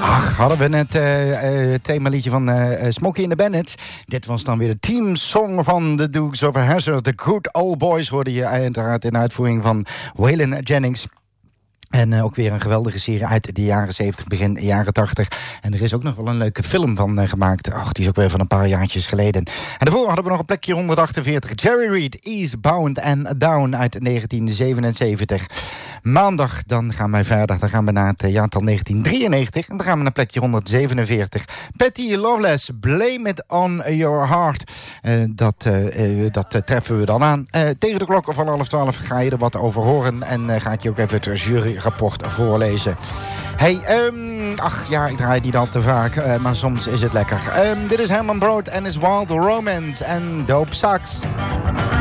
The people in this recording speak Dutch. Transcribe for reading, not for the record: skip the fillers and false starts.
Ach, hadden we net het themaliedje van Smokey and the Bandits. Dit was dan weer de teamsong van de Dukes of Hazzard. The Good Old Boys hoorde je uiteraard in uitvoering van Waylon Jennings. En ook weer een geweldige serie uit de jaren 70, begin jaren 80. En er is ook nog wel een leuke film van gemaakt. Och, die is ook weer van een paar jaartjes geleden. En daarvoor hadden we nog een plekje 148. Jerry Reed, Eastbound and Down uit 1977. Maandag, dan gaan wij verder. Dan gaan we naar het jaartal 1993. En dan gaan we naar plekje 147. Patty Loveless, Blame It On Your Heart. Dat treffen we dan aan. Tegen de klok van 11:30 ga je er wat over horen. En ga ik je ook even het juryrapport voorlezen. Hey, ik draai die dan te vaak. Maar soms is het lekker. Dit is Herman Brood en his Wild Romance en Dope Sax.